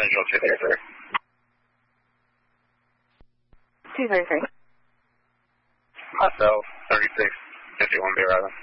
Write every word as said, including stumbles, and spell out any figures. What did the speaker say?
Central two thirty-three. two thirty-three. Hot cell, thirty-six fifty-one, be arriving.